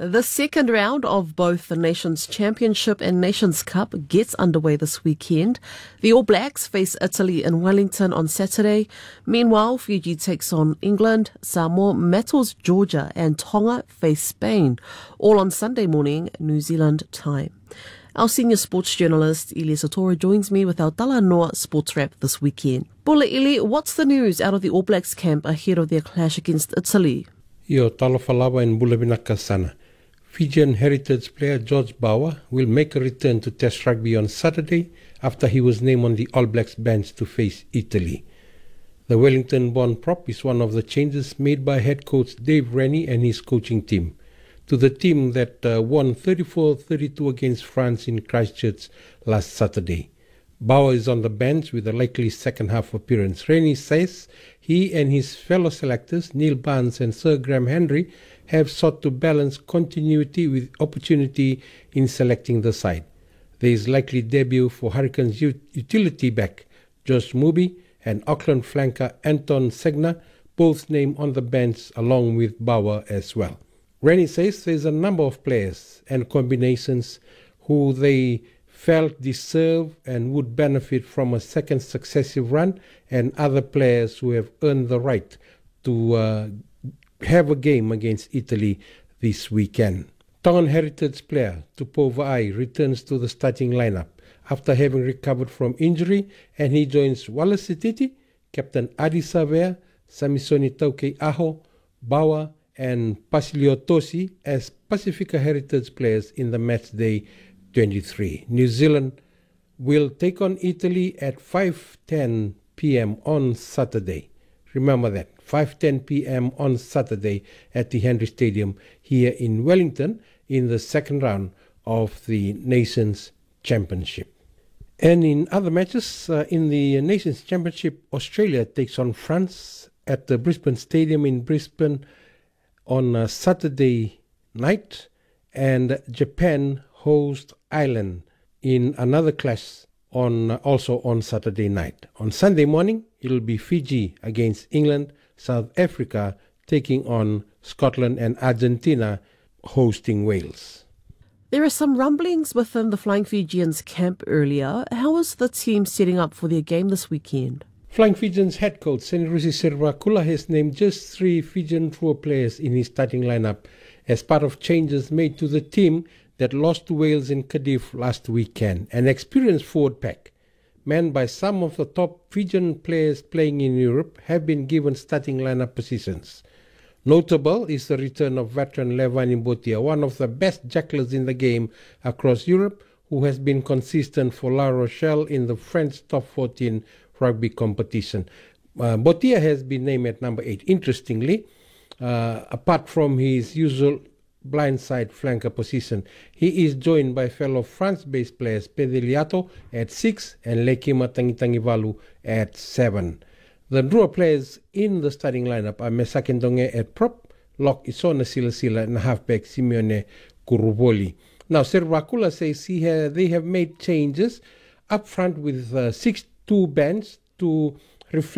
The second round of both the Nations Championship and Nations Cup gets underway this weekend. The All Blacks face Italy in Wellington on Saturday. Meanwhile, Fiji takes on England, Samoa battles Georgia, and Tonga face Spain, all on Sunday morning, New Zealand time. Our senior sports journalist, Ili Satora, joins me with our Talanoa sports wrap this weekend. Bula Ili, what's the news out of the All Blacks camp ahead of their clash against Italy? Io talofalawa in Bulabinaka sana. Fijian heritage player George Bower will make a return to Test rugby on Saturday after he was named on the All Blacks bench to face Italy. The Wellington-born prop is one of the changes made by head coach Dave Rennie and his coaching team. To the team that won 34-32 against France in Christchurch last Saturday. Bower is on the bench with a likely second-half appearance. Rennie says he and his fellow selectors, Neil Barnes and Sir Graham Henry, have sought to balance continuity with opportunity in selecting the side. There is likely debut for Hurricanes utility back Josh Mubi and Auckland flanker Anton Segner, both named on the bench along with Bower as well. Rennie says there is a number of players and combinations who they felt deserve and would benefit from a second successive run, and other players who have earned the right to have a game against Italy this weekend. Tongan heritage player Tupou Va'ai returns to the starting lineup after having recovered from injury, and he joins Wallace Sititi, Captain Adi Savea, Samisoni Tauke Aho, Bower and Pasilio Tosi as Pacifica heritage players in the matchday 23. New Zealand will take on Italy at 5:10 p.m. on Saturday. Remember that, 5:10 p.m. on Saturday at the Henry Stadium here in Wellington in the second round of the Nations Championship. And in other matches, in the Nations Championship, Australia takes on France at the Brisbane Stadium in Brisbane on Saturday night, and Japan host Ireland in another clash also on Saturday night. On Sunday morning, it'll be Fiji against England, South Africa taking on Scotland, and Argentina hosting Wales. There are some rumblings within the Flying Fijians camp earlier. How is the team setting up for their game this weekend? Flying Fijians head coach Senirusi Servakula has named just 3 Fijian tour players in his starting lineup as part of changes made to the team that lost to Wales in Cardiff last weekend. An experienced forward pack, manned by some of the top Fijian players playing in Europe, have been given starting lineup positions. Notable is the return of veteran Levani Botia, one of the best tacklers in the game across Europe, who has been consistent for La Rochelle in the French top 14 rugby competition. Botia has been named at number 8. Interestingly, apart from his usual blindside flanker position, he is joined by fellow France-based players Pedeliato at 6 and Lekima Tangitangivalu at 7. The draw players in the starting lineup are Mesake Ndonge at prop, lock Isona Silasila, and halfback Simeone Kuruboli. Now, Servakula says they have made changes up front with 6-2 bench to reflect